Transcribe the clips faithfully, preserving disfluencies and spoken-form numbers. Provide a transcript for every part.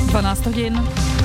dvanáct hodin.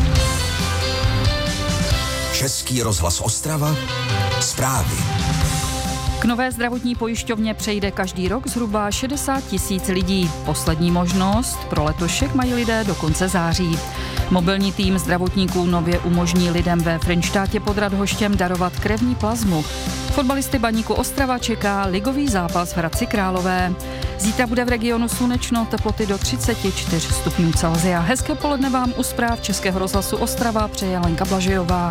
Český rozhlas Ostrava, zprávy. K nové zdravotní pojišťovně přejde každý rok zhruba šedesát tisíc lidí. Poslední možnost pro letošek mají lidé do konce září. Mobilní tým zdravotníků nově umožní lidem ve Frenštátě pod Radhoštěm darovat krevní plazmu. Fotbalisty Baníku Ostrava čeká ligový zápas v Hradci Králové. Zítra bude v regionu slunečno, teploty do třicet čtyři stupňů Celsia. Hezké poledne vám u zpráv Českého rozhlasu Ostrava přeje Lenka Blažejová.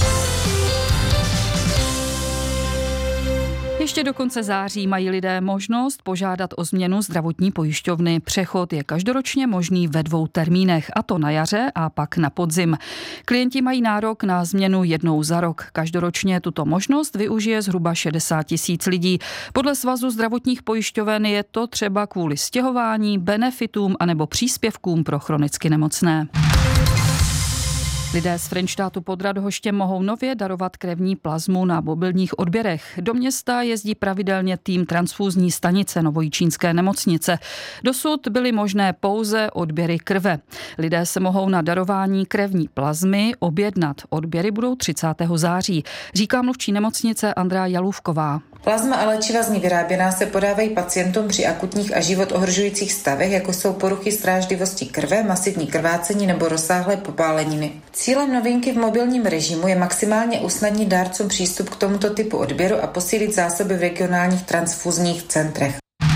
Ještě do konce září mají lidé možnost požádat o změnu zdravotní pojišťovny. Přechod je každoročně možný ve dvou termínech, a to na jaře a pak na podzim. Klienti mají nárok na změnu jednou za rok. Každoročně tuto možnost využije zhruba šedesát tisíc lidí. Podle Svazu zdravotních pojišťoven je to třeba kvůli stěhování, benefitům anebo příspěvkům pro chronicky nemocné. Lidé z Frenštátu pod Radhoštěm mohou nově darovat krevní plazmu na mobilních odběrech. Do města jezdí pravidelně tým transfúzní stanice Novojičínské nemocnice. Dosud byly možné pouze odběry krve. Lidé se mohou na darování krevní plazmy objednat. Odběry budou třicátého září, říká mluvčí nemocnice Andrea Jalůvková. Plazma a léčiva z ní vyráběná se podávají pacientům při akutních a život ohrožujících stavech, jako jsou poruchy strážlivosti krve, masivní krvácení nebo rozsáhlé popáleniny. Cílem novinky v mobilním režimu je maximálně usnadnit dárcům přístup k tomuto typu odběru a posílit zásoby v regionálních transfúzních centrech.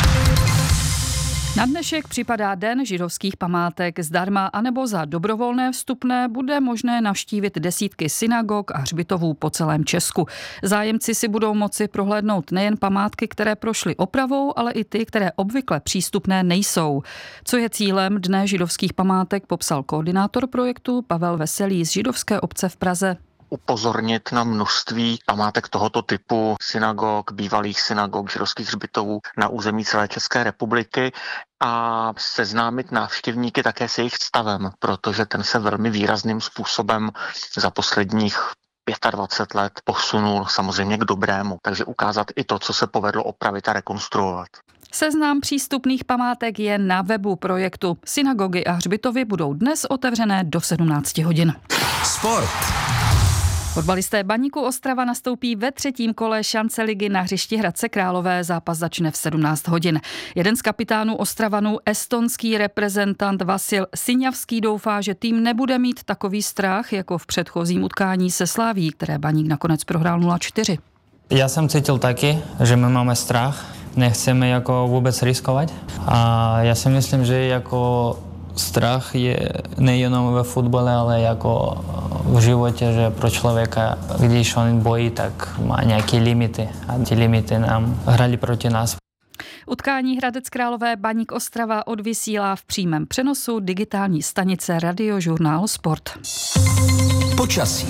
Na dnešek připadá Den židovských památek. Zdarma anebo za dobrovolné vstupné bude možné navštívit desítky synagog a hřbitovů po celém Česku. Zájemci si budou moci prohlédnout nejen památky, které prošly opravou, ale i ty, které obvykle přístupné nejsou. Co je cílem Dne židovských památek, popsal koordinátor projektu Pavel Veselý z židovské obce v Praze. Upozornit na množství památek tohoto typu, synagog, bývalých synagog, židovských hřbitovů na území celé České republiky a seznámit návštěvníky také s jejich stavem, protože ten se velmi výrazným způsobem za posledních dvacet pět let posunul samozřejmě k dobrému, takže ukázat i to, co se povedlo opravit a rekonstruovat. Seznam přístupných památek je na webu projektu. Synagogy a hřbitovy budou dnes otevřené do sedmnáct hodin. Sport. Fotbalisté Baníku Ostrava nastoupí ve třetím kole šance ligy na hřišti Hradce Králové. Zápas začne v sedmnáct hodin. Jeden z kapitánů Ostravanů, estonský reprezentant Vasil Siňavský, doufá, že tým nebude mít takový strach jako v předchozím utkání se Slaví, které Baník nakonec prohrál nula čtyři. Já jsem cítil taky, že my máme strach, nechceme jako vůbec riskovat. A já si myslím, že jako strach je nejenom ve fotbale, ale jako v životě, že pro člověka, když on bojí, tak má nějaké limity a ty limity nám hrály proti nás. Utkání Hradec Králové Baník Ostrava odvysílá v přímém přenosu digitální stanice Radiožurnál Sport. Počasí.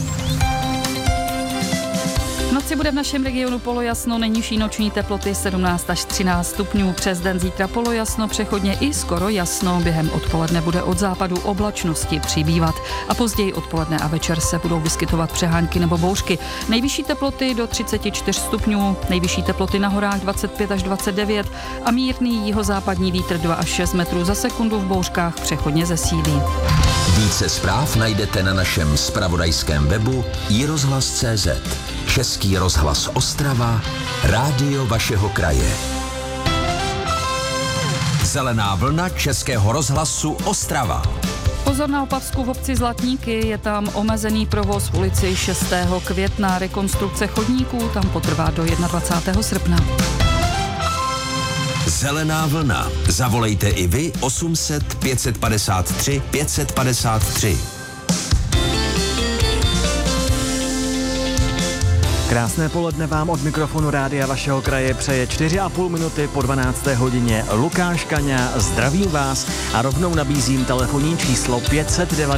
V noci bude v našem regionu polojasno, nejnižší noční teploty sedmnáct až třináct stupňů. Přes den zítra polojasno, přechodně i skoro jasno. Během odpoledne bude od západu oblačnosti přibývat a později odpoledne a večer se budou vyskytovat přehánky nebo bouřky. Nejvyšší teploty do třicet čtyři stupňů, nejvyšší teploty na horách dvacet pět až dvacet devět a mírný jihozápadní vítr dva až šest metrů za sekundu, v bouřkách přechodně zesílí. Více zpráv najdete na našem zpravodajském webu i rozhlas tečka cé zet. Český rozhlas Ostrava, rádio vašeho kraje. Zelená vlna Českého rozhlasu Ostrava. Pozor na Opavsku v obci Zlatníky, je tam omezený provoz v ulici šestého května. Rekonstrukce chodníků tam potrvá do dvacátého prvního srpna. Zelená vlna. Zavolejte i vy osm set pět padesát tři pět padesát tři. Krásné poledne vám od mikrofonu rádia vašeho kraje přeje čtyři a půl minuty po dvanácté hodině Lukáš Kaňa. Zdravím vás a rovnou nabízím telefonní číslo pět set devět